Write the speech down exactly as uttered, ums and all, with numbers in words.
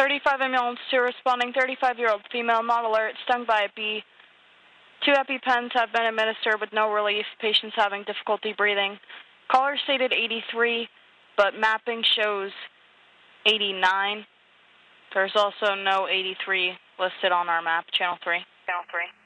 thirty-five ambulance two responding, thirty-five-year-old female, not alert, stung by a bee. Two EpiPens have been administered with no relief. Patient's having difficulty breathing. Caller stated eighty-three, but mapping shows eighty-nine. There's also no eighty-three listed on our map, channel three. Channel three.